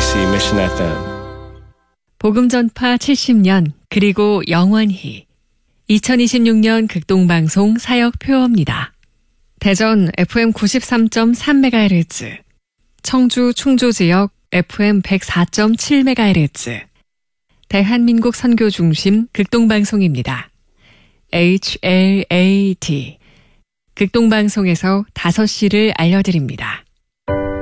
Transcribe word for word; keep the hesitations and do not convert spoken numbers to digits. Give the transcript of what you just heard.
케이비씨 Mission 에프엠. 복음 전파 칠십 년 그리고 영원히 이천이십육 년 극동방송 사역 표어입니다. 대전 에프엠 구십삼 점 삼 메가헤르츠, 청주 충주지역 에프엠 백사 점 칠 메가헤르츠, 대한민국 선교중심 극동방송입니다. 에이치엘에이티 극동방송에서 다섯 시를 알려드립니다.